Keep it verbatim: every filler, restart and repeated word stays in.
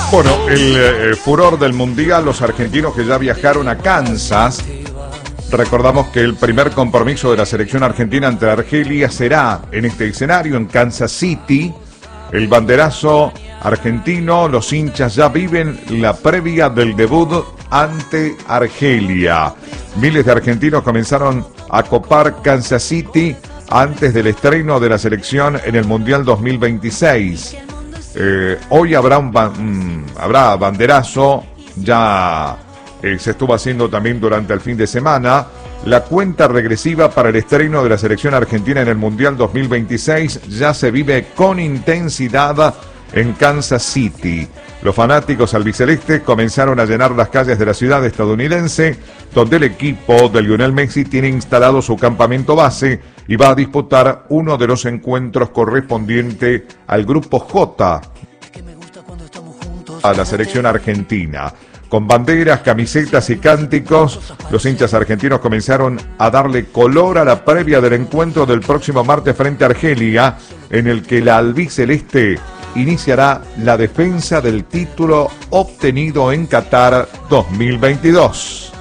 Bueno, el eh, furor del Mundial, los argentinos que ya viajaron a Kansas. Recordamos que el primer compromiso de la selección argentina ante Argelia será en este escenario, en Kansas City. El banderazo argentino, los hinchas ya viven la previa del debut ante Argelia. Miles de argentinos comenzaron a copar Kansas City antes del estreno de la selección en el Mundial dos mil veintiséis. Eh, hoy habrá un ba mm, habrá banderazo, ya eh, se estuvo haciendo también durante el fin de semana. La cuenta regresiva para el estreno de la selección argentina en el Mundial dos mil veintiséis ya se vive con intensidad en Kansas City. Los fanáticos albicelestes comenzaron a llenar las calles de la ciudad estadounidense, donde el equipo de Lionel Messi tiene instalado su campamento base y va a disputar uno de los encuentros correspondiente al grupo J a la selección argentina. Con banderas, camisetas y cánticos, los hinchas argentinos comenzaron a darle color a la previa del encuentro del próximo martes frente a Argelia, en el que la albiceleste iniciará la defensa del título obtenido en Qatar dos mil veintidós.